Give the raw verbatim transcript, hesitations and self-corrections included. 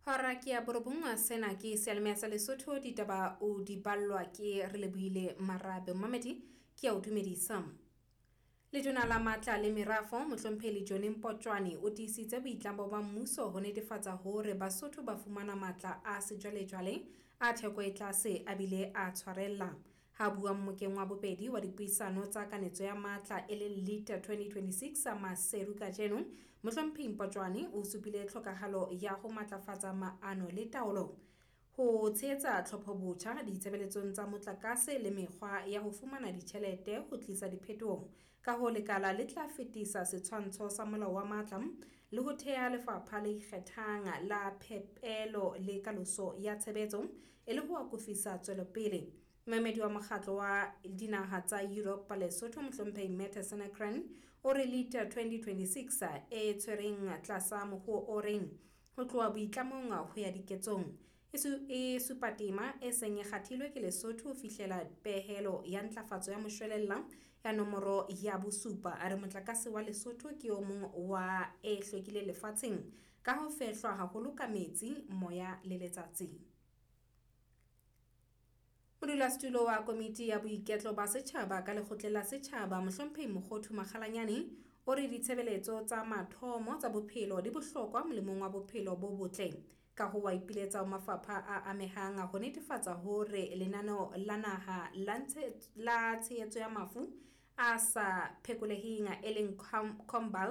Hora ke ya borobongwa sena ke sealemoya sa Lesotho ditaba o di ballwa ke re Lebohile Marabe Mamedi ke a o dumedisa. Letona la matla le merafo Mohlompheli John Mpotjwane o tiisitse boitlamo ba mmuso ho netefatsa hore Basotho ba fumana matla a sejwalejwale a theko e tlase a bile a tshwarella. Ha bua mmokeng wa bobedi wa dipuisano tsa kanetso ya matla e le Leader twenty twenty-six a Maseru kajeno, Mohlomphehi Mpotjwane o supile tlhokahalo ya ho matlafatsa maano le taolo, ho tshehetsa tlhophobotjha ditshebeletsong tsa motlakase le mekgwa ya ho fumana ditjhelete ho tlisa diphetoho ka ho lekala le tla fetisa setshwantsho sa molao wa matla le ho theha lefapha le ikgethang la phepelo le kaloso ya tshebetso e le ho akofisa tswelopele. Moemedi wa mokgatlo wa dinaha tsa Europe Lesotho Mohlomphehi Metsena Kran o re Leader twenty twenty-six e tshwereng tlasa moruo o reng ho tloha boitlamong ho ya diketsong e supa tema e seng e kgathilwe ke Lesotho ho fihlela pehelo ya ntlafatso ya moshwelella ya nomoro ya bosupa a re motlakase wa Lesotho ke o mong wa e hlwekile lefatsheng ka ho fehlwa haholo ka metsi, moya le letsatsi. Modulasetulo wa komiti ya boiketlo ba setjhaba ka lekgotleng la setjhaba Mohlomphehi Mokgothu Makgalanyane o re ditshebeletso tsa mathomo tsa bophelo di bohlokwa molemong wa bophelo bo botle ka ho wa ipiletsa ho mafapha a amehang ho netefatsa hore lenaneo la naha la tshehetso ya mafu a sa phekoleheng e leng